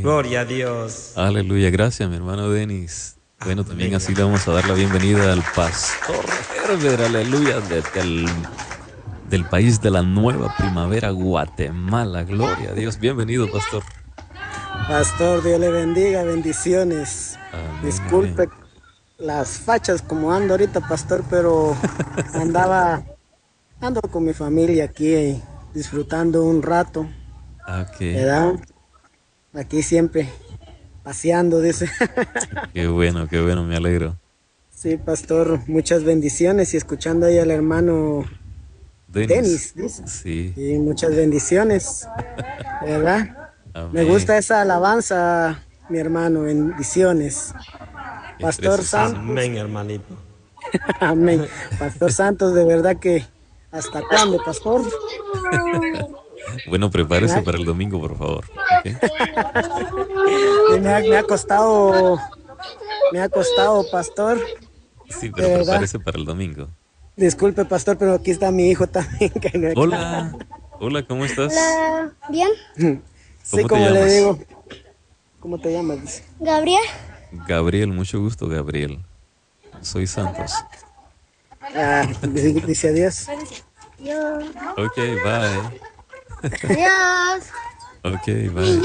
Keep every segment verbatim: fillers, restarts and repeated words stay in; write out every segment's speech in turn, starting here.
Gloria a Dios. Aleluya, gracias mi hermano Denis. Bueno, también así le vamos a dar la bienvenida al pastor Herbert, aleluya, de- del, del país de la nueva primavera, Guatemala. Gloria a Dios. Bienvenido, pastor. Pastor, Dios le bendiga, bendiciones. Amén, amén. Disculpe las fachas como ando ahorita, pastor, pero andaba, ando con mi familia aquí eh, disfrutando un rato, Ok, ¿verdad? Aquí siempre paseando, dice. qué bueno, qué bueno, me alegro. Sí, pastor, muchas bendiciones y escuchando ahí al hermano Denis, Denis, dice. sí, Y muchas bendiciones, ¿verdad? Me amén. gusta esa alabanza, mi hermano, bendiciones. Qué Pastor precioso. Santos. Amén, hermanito. Amén. Pastor Santos, de verdad que ¿hasta cuándo, pastor? Bueno, Me prepárese ha, para el domingo, por favor. Ok. me ha- me ha costado, me ha costado, pastor, Sí, de pero verdad. prepárese para el domingo. Disculpe, pastor, pero aquí está mi hijo también que me aclara. Hola, hola, ¿cómo estás? Hola, ¿bien? Sí, ¿Cómo te como le llamas? digo, ¿cómo te llamas? Dice. Gabriel. Gabriel, mucho gusto, Gabriel. Soy Santos. Ah, dice, dice adiós. Yo. Ok, bye. Adiós. Ok, bye.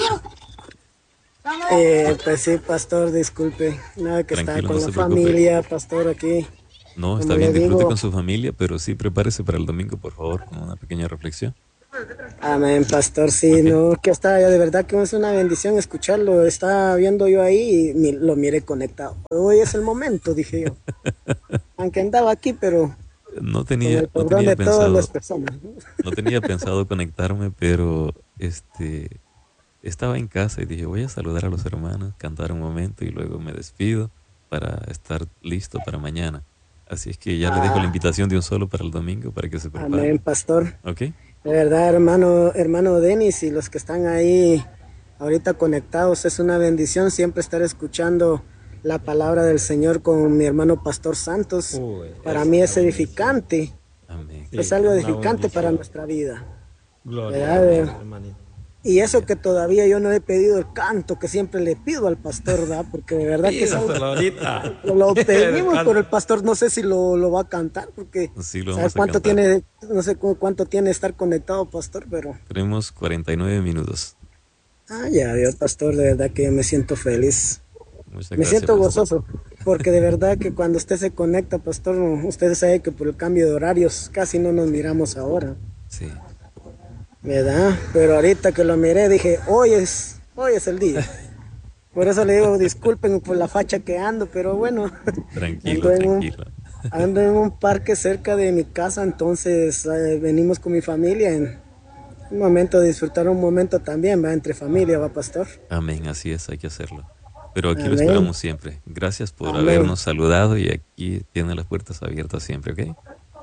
Eh, pues sí, pastor, disculpe. Nada que está Tranquilo, no con la se preocupe. familia, pastor, aquí. No, está Como bien, le disfrute digo, con su familia, pero sí prepárese para el domingo, por favor, con una pequeña reflexión. amén, pastor, sí, Ok. no, que está, de verdad que es una bendición escucharlo. Estaba viendo yo ahí y mi- lo miré conectado. Hoy es el momento, dije yo. Aunque andaba aquí, pero No con tenía, el no perdón tenía de todas las pensado, personas, ¿no? no tenía pensado conectarme, pero este estaba en casa y dije, voy a saludar a los hermanos, cantar un momento y luego me despido para estar listo para mañana. Así es que ya le dejo la Ah, invitación de un solo para el domingo para que se prepare. amén, pastor. ¿Ok? De verdad, hermano, hermano Denis y los que están ahí ahorita conectados, es una bendición siempre estar escuchando la palabra del Señor con mi hermano Pastor Santos. Uy, Para esa mí es la es bendición. edificante, Amén. Sí, es es algo una edificante para bendición. nuestra vida, Gloria a Dios, ¿verdad? hermanito. Y eso Amén. que todavía yo no he pedido el canto que siempre le pido al pastor, ¿verdad? Porque de verdad que es algo Pídaselo ahorita. que lo El pedimos, pero el canto. pastor no sé si lo, lo va a cantar, porque Sí, lo sabe vamos a cuánto cantar. tiene, no sé cu- cuánto tiene estar conectado, pastor, pero Tenemos cuarenta y nueve minutos. ah, ya Dios, pastor, de verdad que me siento feliz, Muchas me gracias, siento pastor. gozoso, porque de verdad que cuando usted se conecta, pastor, usted sabe que por el cambio de horarios casi no nos miramos ahora, Sí, ¿verdad? Pero ahorita que lo miré dije, hoy es, hoy es el día. Por eso le digo, disculpen por la facha que ando, pero bueno, tranquilo, ando en un, tranquilo. ando en un parque cerca de mi casa, entonces eh, venimos con mi familia en un momento de disfrutar un momento también, va, entre familia, va, pastor. Amén, así es, hay que hacerlo. Pero aquí lo Amén, esperamos siempre. Gracias por amén. habernos saludado y aquí tiene las puertas abiertas siempre, ¿ok?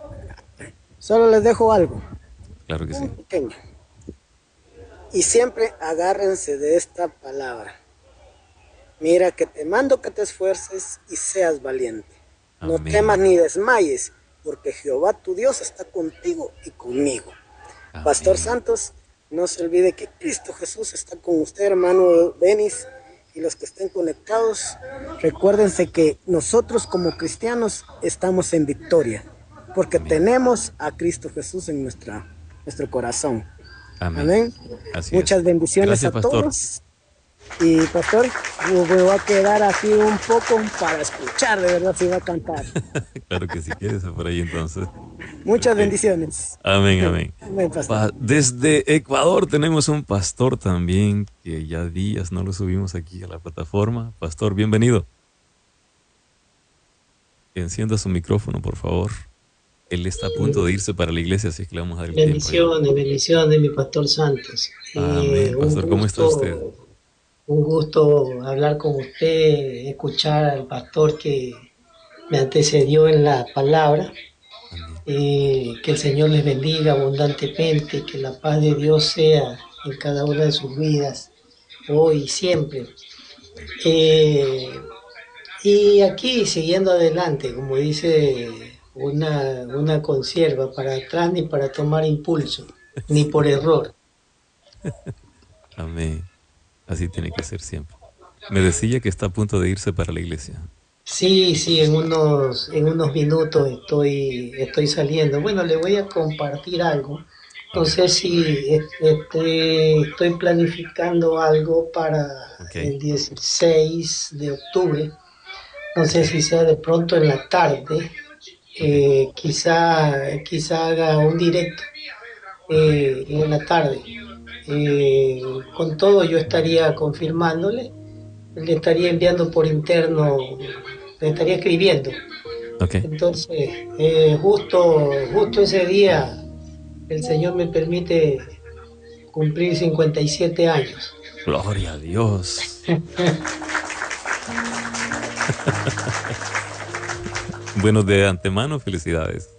Solo les dejo algo, Claro que un sí. pequeño. Y siempre agárrense de esta palabra. Mira que te mando que te esfuerces y seas valiente. No temas Amén, ni desmayes, porque Jehová tu Dios está contigo y conmigo. Pastor amén. Santos, no se olvide que Cristo Jesús está con usted, hermano Denis, y los que estén conectados, recuérdense que nosotros como cristianos estamos en victoria, porque Amén. tenemos a Cristo Jesús en nuestra, nuestro corazón. Amén. Amén. Así es. Muchas bendiciones Gracias, a pastor. todos. Y pastor, me voy a quedar así un poco para escuchar, de verdad, si va a cantar. Claro que sí, quédese por ahí entonces. Muchas Ok. bendiciones. Amén, amén. Amén, pastor. Pa- desde Ecuador tenemos un pastor también que ya días no lo subimos aquí a la plataforma. Pastor, bienvenido. Encienda su micrófono, por favor. Él está a punto de irse para la iglesia, así que le vamos a dar el tiempo ahí. Bendiciones, bendiciones, mi pastor Santos. Eh, Amén, un pastor. ¿Cómo está usted? gusto, un gusto hablar con usted, escuchar al pastor que me antecedió en la palabra. Amén. Eh, que el Señor les bendiga abundantemente, que la paz de Dios sea en cada una de sus vidas, hoy y siempre. Eh, y aquí, siguiendo adelante, como dice una, una consierva, para atrás ni para tomar impulso, ni por error. Amén. Así tiene que ser siempre. Me decía que está a punto de irse para la iglesia. Sí, sí, en unos, en unos minutos estoy, estoy saliendo. Bueno, le voy a compartir algo. No sé si este, estoy planificando algo para Ok, el dieciséis de octubre. No sé si sea de pronto en la tarde. ok. Eh, quizá, quizá haga un directo eh, en la tarde. Eh, con todo yo estaría confirmándole, le estaría enviando por interno, le estaría escribiendo. Ok. Entonces, eh, justo, justo ese día el Señor me permite cumplir cincuenta y siete años. Gloria a Dios. Bueno, de antemano, felicidades.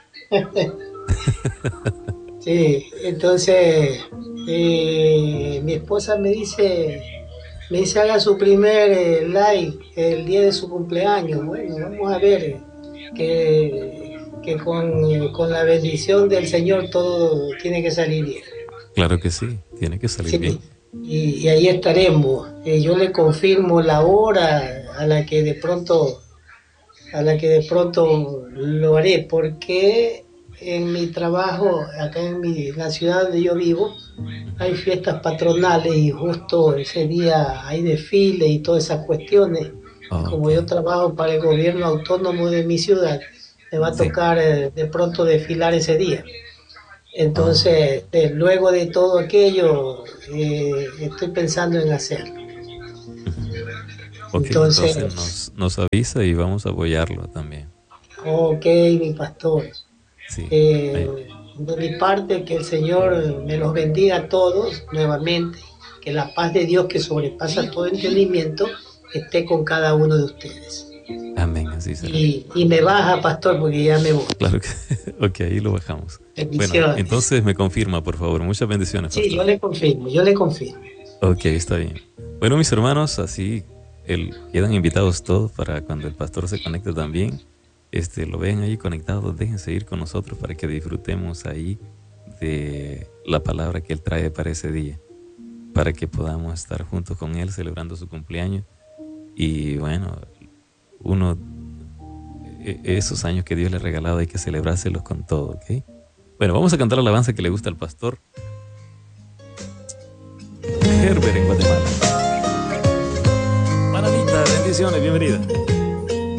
Sí, entonces eh, mi esposa me dice, me dice haga su primer eh, live el día de su cumpleaños. Bueno, vamos a ver eh, que, que con, con la bendición del Señor todo tiene que salir bien. Claro que sí, tiene que salir bien. Sí, y, y ahí estaremos. Eh, yo le confirmo la hora a la que de pronto, a la que de pronto lo haré, porque en mi trabajo, acá en mi, la ciudad donde yo vivo, hay fiestas patronales y justo ese día hay desfile y todas esas cuestiones. Y Ok, como yo trabajo para el gobierno autónomo de mi ciudad, me va a sí. tocar eh, de pronto desfilar ese día. Oh, Entonces, eh, luego de todo aquello, eh, estoy pensando en hacerlo. ujú. Ok, entonces Entonces, nos, nos avisa y vamos a apoyarlo también. ok, mi pastor, Sí. eh, Ahí. de mi parte, que el Señor me los bendiga a todos nuevamente, que la paz de Dios que sobrepasa todo entendimiento esté con cada uno de ustedes. Amén, así será. Y, y me baja, pastor, porque ya me voy. Claro que, ok, ahí lo bajamos. Bueno, Bendiciones. entonces me confirma, por favor. Muchas bendiciones, Sí, yo pastor. le confirmo, yo le confirmo. Ok, está bien. Bueno, mis hermanos, así el, quedan invitados todos para cuando el pastor se conecte también. Este, lo vean ahí conectado, déjense ir con nosotros para que disfrutemos ahí de la palabra que él trae para ese día, para que podamos estar juntos con él celebrando su cumpleaños. Y bueno, uno, e- esos años que Dios le ha regalado hay que celebrárselos con todo, ¿ok? Bueno, vamos a cantar la alabanza que le gusta al pastor Herbert en Guatemala. Mananita, bendiciones, bienvenida.